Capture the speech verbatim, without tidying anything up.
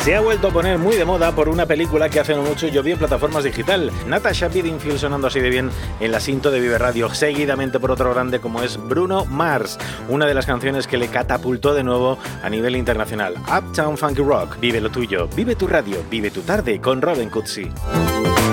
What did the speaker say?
Se ha vuelto a poner muy de moda por una película que hace no mucho llovió en plataformas digital. Natasha Bedingfield sonando así de bien en la cinta de Vive Radio, seguidamente por otro grande como es Bruno Mars, una de las canciones que le catapultó de nuevo a nivel internacional. Uptown Funky Rock, vive lo tuyo, vive tu radio, vive tu tarde con Robin Cootsy.